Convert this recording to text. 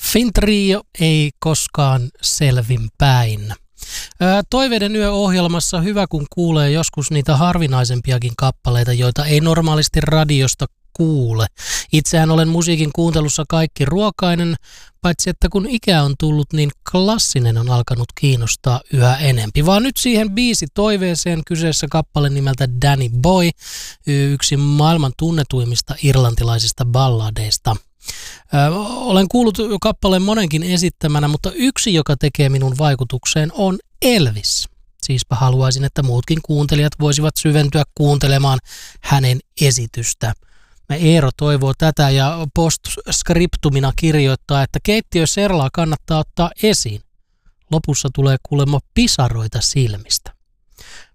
Fintrio ei koskaan selvinpäin. Toiveiden yö-ohjelmassa hyvä, kun kuulee joskus niitä harvinaisempiakin kappaleita, joita ei normaalisti radiosta kuule. Itsehän olen musiikin kuuntelussa kaikki ruokainen, paitsi että kun ikä on tullut, niin klassinen on alkanut kiinnostaa yhä enempi. Vaan nyt siihen biisi toiveeseen, kyseessä kappale nimeltä Danny Boy, yksi maailman tunnetuimmista irlantilaisista balladeista. Olen kuullut kappaleen monenkin esittämänä, mutta yksi, joka tekee minun vaikutukseen, on Elvis. Siispä haluaisin, että muutkin kuuntelijat voisivat syventyä kuuntelemaan hänen esitystä. Eero toivoo tätä ja postscriptumina kirjoittaa, että keittiöserlaa kannattaa ottaa esiin. Lopussa tulee kuulemma pisaroita silmistä.